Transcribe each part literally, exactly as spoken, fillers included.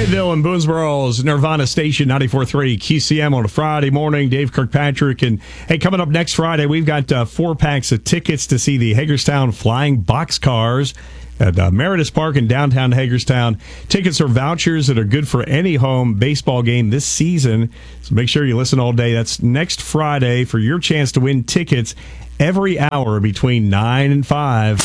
Fayetteville and Boonesboro's Nirvana Station ninety-four point three Q C M on a Friday morning. Dave Kirkpatrick. And hey, coming up next Friday, we've got uh, four packs of tickets to see the Hagerstown Flying Boxcars at uh, Meredith Park in downtown Hagerstown. Tickets are vouchers that are good for any home baseball game this season. So make sure you listen all day. That's next Friday for your chance to win tickets every hour between nine and five.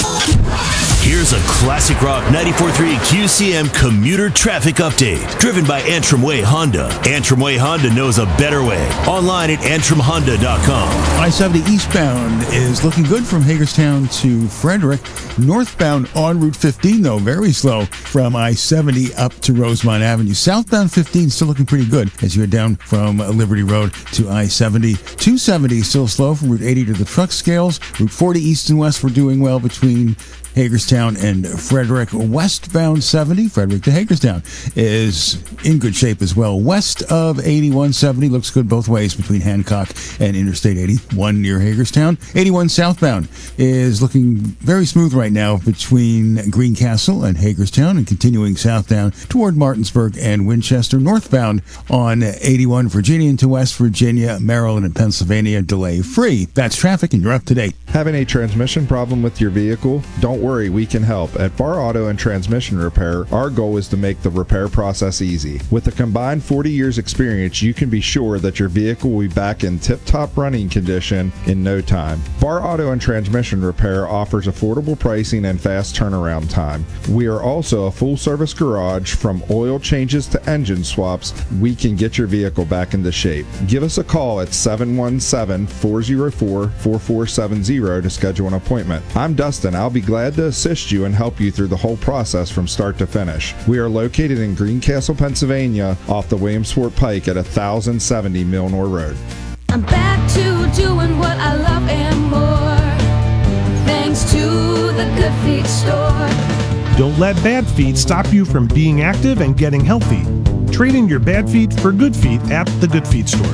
Here's a classic rock ninety-four point three Q C M commuter traffic update, driven by Antrim Way Honda. Antrim Way Honda knows a better way. Online at antrim honda dot com. I seventy eastbound is looking good from Hagerstown to Frederick. Northbound on Route fifteen, though, very slow from I seventy up to Rosemont Avenue. Southbound fifteen still looking pretty good as you head down from Liberty Road to I seventy. two seventy still slow from Route eighty to the truck scales. Route forty east and west we're doing well between Hagerstown and Frederick. Westbound seventy, Frederick to Hagerstown, is in good shape as well. West of eighty-one seventy looks good both ways between Hancock and Interstate eighty-one near Hagerstown. eighty-one southbound is looking very smooth right now between Greencastle and Hagerstown, and continuing southbound toward Martinsburg and Winchester. Northbound on eighty-one, Virginia into West Virginia, Maryland, and Pennsylvania, delay free. That's traffic, and you're up to date. Having a transmission problem with your vehicle? Don't worry, we can help. At Bar Auto and Transmission Repair, our goal is to make the repair process easy. With a combined forty years experience, you can be sure that your vehicle will be back in tip-top running condition in no time. Bar Auto and Transmission Repair offers affordable pricing and fast turnaround time. We are also a full-service garage. From oil changes to engine swaps, we can get your vehicle back into shape. Give us a call at seven one seven, four zero four, four four seven zero to schedule an appointment. I'm Dustin. I'll be glad to assist you and help you through the whole process from start to finish. We are located in Greencastle, Pennsylvania, off the Williamsport Pike at one thousand seventy Milnor Road. I'm back to doing what I love and more, thanks to the Good Feet store. Don't let bad feet stop you from being active and getting healthy. Trade in your bad feet for good feet at the Good Feet store.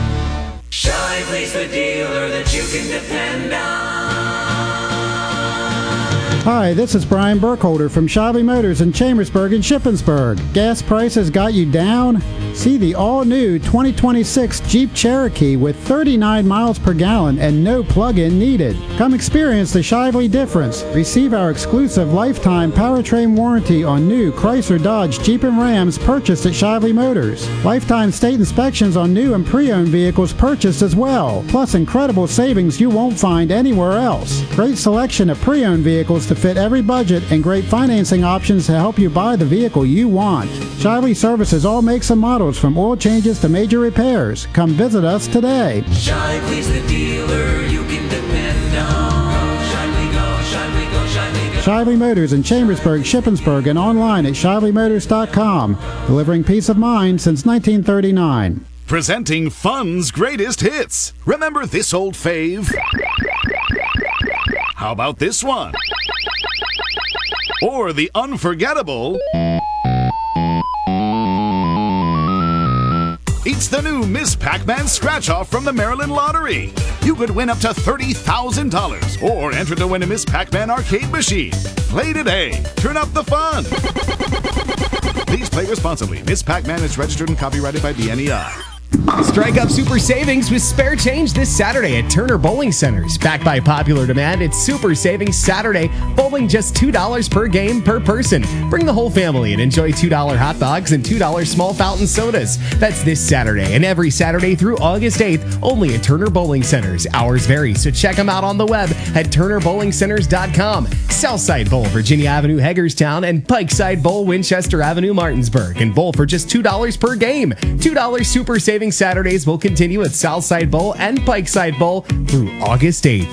Shively's the dealer that you can depend on. Hi, this is Brian Burkholder from Shively Motors in Chambersburg and Shippensburg. Gas prices got you down? See the all-new twenty twenty-six Jeep Cherokee with thirty-nine miles per gallon and no plug-in needed. Come experience the Shively difference. Receive our exclusive lifetime powertrain warranty on new Chrysler, Dodge, Jeep, and Rams purchased at Shively Motors. Lifetime state inspections on new and pre-owned vehicles purchased as well. Plus incredible savings you won't find anywhere else. Great selection of pre-owned vehicles to fit every budget and great financing options to help you buy the vehicle you want. Shively services all makes and models from oil changes to major repairs. Come visit us today. Shively's the dealer you can depend on. Shively go, Shively go, Shively go. Shively Motors in Chambersburg, Shippensburg, and online at shively motors dot com. Delivering peace of mind since nineteen thirty-nine. Presenting Fun's greatest hits. Remember this old fave? How about this one? Or the unforgettable... It's the new Miss Pac-Man Scratch-Off from the Maryland Lottery. You could win up to thirty thousand dollars or enter to win a Miss Pac-Man arcade machine. Play today. Turn up the fun. Please play responsibly. Miss Pac-Man is registered and copyrighted by B N E I. Strike up super savings with spare change this Saturday at Turner Bowling Centers. Backed by popular demand, it's Super Savings Saturday. Bowling just two dollars per game per person. Bring the whole family and enjoy two dollar hot dogs and two dollar small fountain sodas. That's this Saturday and every Saturday through August eighth, only at Turner Bowling Centers. Hours vary, so check them out on the web at turner bowling centers dot com. Southside Bowl, Virginia Avenue, Hagerstown, and Pikeside Bowl, Winchester Avenue, Martinsburg. And bowl for just two dollars per game. two dollar Super Savings Saturdays will continue at Southside Bowl and Pikeside Bowl through August eighth.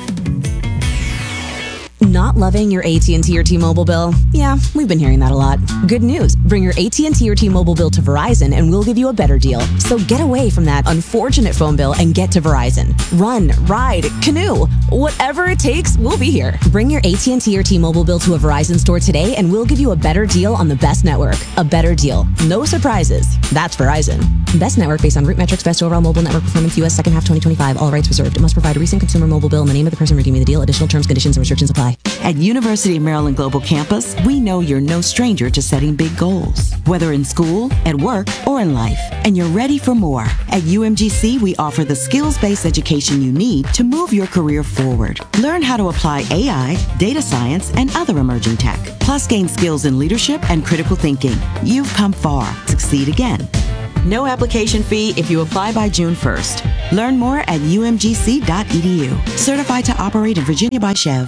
Not loving your A T and T or T-Mobile bill? Yeah, we've been hearing that a lot. Good news. Bring your A T and T or T-Mobile bill to Verizon and we'll give you a better deal. So get away from that unfortunate phone bill and get to Verizon. Run, ride, canoe. Whatever it takes, we'll be here. Bring your A T and T or T-Mobile bill to a Verizon store today and we'll give you a better deal on the best network. A better deal. No surprises. That's Verizon. Best network based on root metrics, best overall mobile network performance, U S second half twenty twenty-five. All rights reserved. It must provide a recent consumer mobile bill in the name of the person redeeming the deal. Additional terms, conditions, and restrictions apply. At University of Maryland Global Campus, we know you're no stranger to setting big goals, whether in school, at work, or in life, and you're ready for more. At U M G C, we offer the skills-based education you need to move your career forward. Learn how to apply A I, data science, and other emerging tech, plus gain skills in leadership and critical thinking. You've come far. Succeed again. No application fee if you apply by June first. Learn more at U M G C dot E D U. Certified to operate in Virginia by Chev.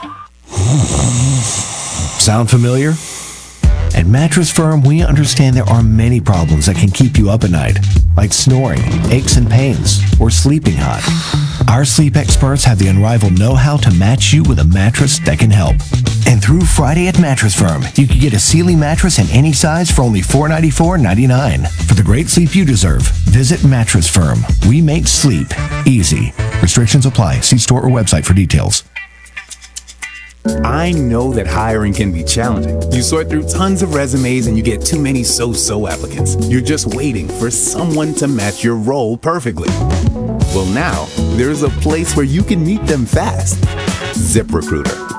Sound familiar? At Mattress Firm, we understand there are many problems that can keep you up at night, like snoring, aches and pains, or sleeping hot. Our sleep experts have the unrivaled know-how to match you with a mattress that can help. And through Friday at Mattress Firm, you can get a Sealy mattress in any size for only four hundred ninety-four dollars and ninety-nine cents. For the great sleep you deserve, visit Mattress Firm. We make sleep easy. Restrictions apply. See store or website for details. I know that hiring can be challenging. You sort through tons of resumes and you get too many so-so applicants. You're just waiting for someone to match your role perfectly. Well, now, there's a place where you can meet them fast. ZipRecruiter.